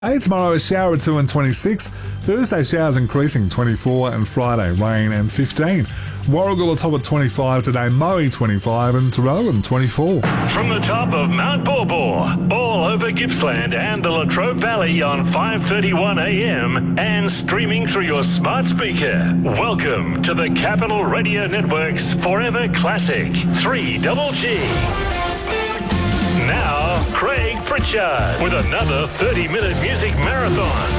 Hey, tomorrow a shower at 2 and 26. Thursday showers increasing 24 and Friday rain and 15. Warragul will top at 25 today, Moe 25 and Tyrone 24. From the top of Mount Borbor, all over Gippsland and the Latrobe Valley on 5:31 a.m. and streaming through your smart speaker. Welcome to the Capital Radio Network's Forever Classic 3GG. Now, Craig Pritchard with another 30-minute music marathon.